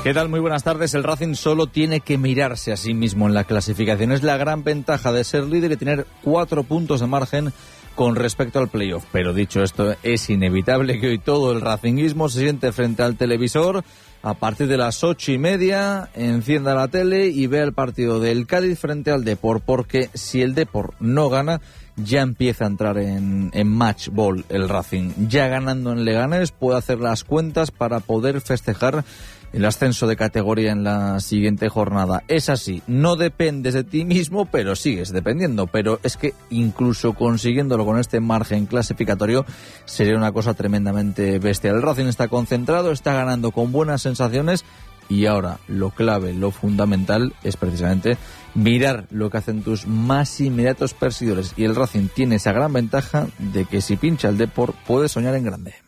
¿Qué tal? Muy buenas tardes. El Racing solo tiene que mirarse a sí mismo en la clasificación. Es la gran ventaja de ser líder y tener 4 puntos de margen con respecto al playoff. Pero dicho esto, es inevitable que hoy todo el racinguismo se siente frente al televisor a partir de las 8:30, encienda la tele y vea el partido del Cádiz frente al Depor, porque si el Depor no gana, ya empieza a entrar en match ball el Racing. Ya ganando en Leganés puede hacer las cuentas para poder festejar el ascenso de categoría en la siguiente jornada. Es así, no dependes de ti mismo, pero sigues dependiendo. Pero es que incluso consiguiéndolo con este margen clasificatorio sería una cosa tremendamente bestial. El Racing está concentrado, está ganando con buenas sensaciones y ahora lo clave, lo fundamental es precisamente mirar lo que hacen tus más inmediatos perseguidores. Y el Racing tiene esa gran ventaja de que si pincha el Depor puede soñar en grande.